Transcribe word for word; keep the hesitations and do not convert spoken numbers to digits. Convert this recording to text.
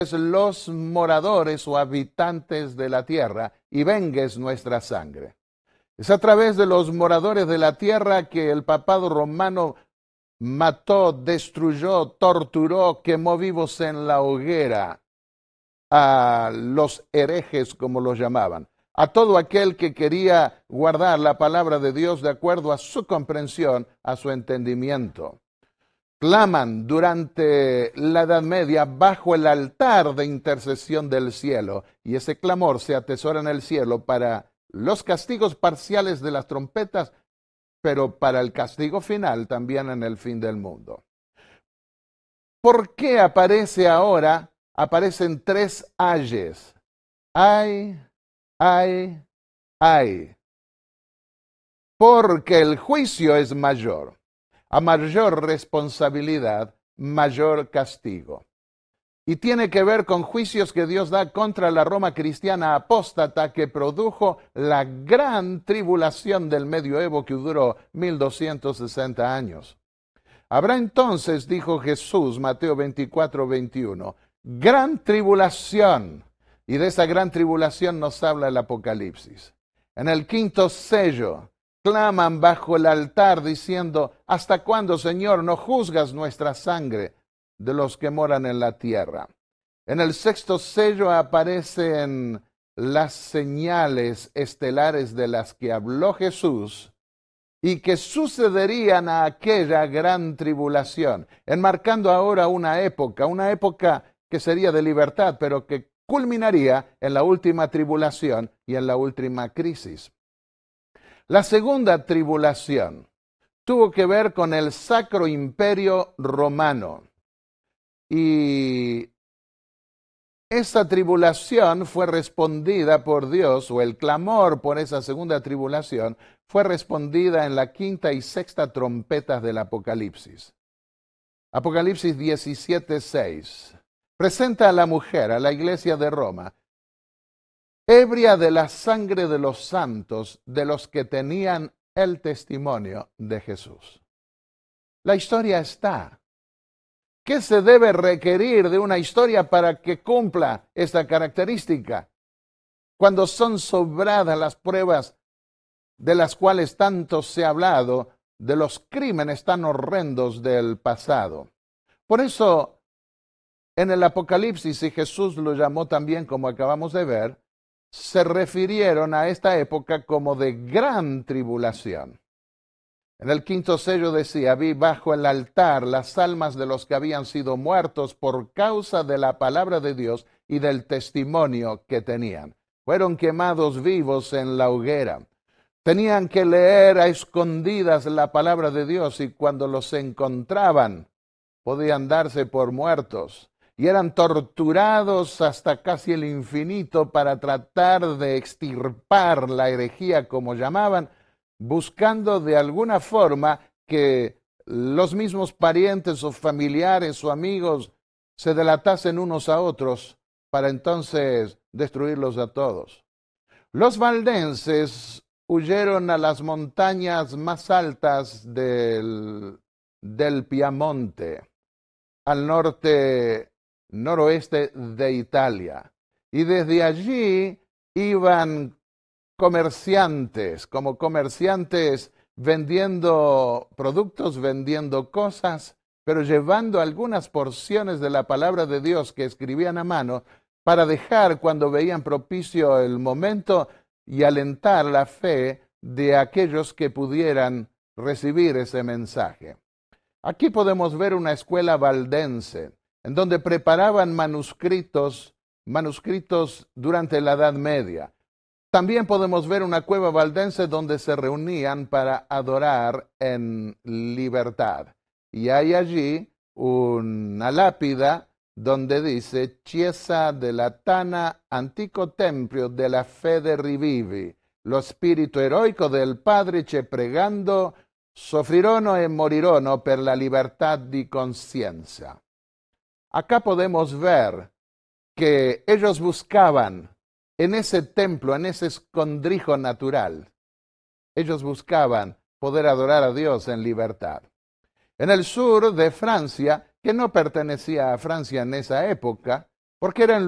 los moradores o habitantes de la tierra y vengues nuestra sangre. Es a través de los moradores de la tierra que el papado romano mató, destruyó, torturó, quemó vivos en la hoguera a los herejes, como los llamaban, a todo aquel que quería guardar la palabra de Dios de acuerdo a su comprensión, a su entendimiento. Claman durante la Edad Media bajo el altar de intercesión del cielo, y ese clamor se atesora en el cielo para los castigos parciales de las trompetas, pero para el castigo final también en el fin del mundo. ¿Por qué aparece ahora? Aparecen tres ayes. Ay, ay, ay. Porque el juicio es mayor. A mayor responsabilidad, mayor castigo. Y tiene que ver con juicios que Dios da contra la Roma cristiana apóstata que produjo la gran tribulación del medioevo que duró mil doscientos sesenta años. Habrá entonces, dijo Jesús, Mateo veinticuatro, veintiuno, gran tribulación. Y de esa gran tribulación nos habla el Apocalipsis. En el quinto sello, claman bajo el altar diciendo, ¿hasta cuándo, Señor, no juzgas nuestra sangre de los que moran en la tierra? En el sexto sello aparecen las señales estelares de las que habló Jesús y que sucederían a aquella gran tribulación, enmarcando ahora una época, una época que sería de libertad, pero que culminaría en la última tribulación y en la última crisis. La segunda tribulación tuvo que ver con el Sacro Imperio Romano. Y esa tribulación fue respondida por Dios, o el clamor por esa segunda tribulación fue respondida en la quinta y sexta trompetas del Apocalipsis. Apocalipsis diecisiete, seis. Presenta a la mujer, a la iglesia de Roma, ebria de la sangre de los santos, de los que tenían el testimonio de Jesús. La historia está. ¿Qué se debe requerir de una historia para que cumpla esta característica? Cuando son sobradas las pruebas de las cuales tanto se ha hablado, de los crímenes tan horrendos del pasado. Por eso, en el Apocalipsis, y Jesús lo llamó también, como acabamos de ver, se refirieron a esta época como de gran tribulación. En el quinto sello decía, vi bajo el altar las almas de los que habían sido muertos por causa de la palabra de Dios y del testimonio que tenían. Fueron quemados vivos en la hoguera. Tenían que leer a escondidas la palabra de Dios y cuando los encontraban podían darse por muertos. Y eran torturados hasta casi el infinito para tratar de extirpar la herejía, como llamaban, buscando de alguna forma que los mismos parientes o familiares o amigos se delatasen unos a otros para entonces destruirlos a todos. Los valdenses huyeron a las montañas más altas del, del Piamonte, al norte noroeste de Italia. Y desde allí iban comerciantes, como comerciantes vendiendo productos, vendiendo cosas, pero llevando algunas porciones de la palabra de Dios que escribían a mano para dejar cuando veían propicio el momento y alentar la fe de aquellos que pudieran recibir ese mensaje. Aquí podemos ver una escuela valdense, en donde preparaban manuscritos, manuscritos durante la Edad Media. También podemos ver una cueva valdense donde se reunían para adorar en libertad. Y hay allí una lápida donde dice Chiesa della Tana Antico Tempio della Fede Rivivi, lo spirito eroico del Padre che pregando soffrirono e morirono per la libertà di conciencia. Acá podemos ver que ellos buscaban en ese templo, en ese escondrijo natural, ellos buscaban poder adorar a Dios en libertad. En el sur de Francia, que no pertenecía a Francia en esa época, porque eran